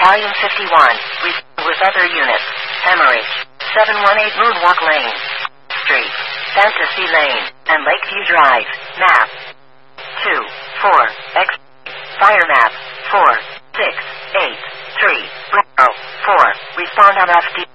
Battalion 51, with other units. Emory, 718 Moonwalk Lane, Street, Fantasy Lane, and Lakeview Drive. Map 2, 4, X, Fire Map 4, 6, 8, 3, Bravo, 4, respond on FD.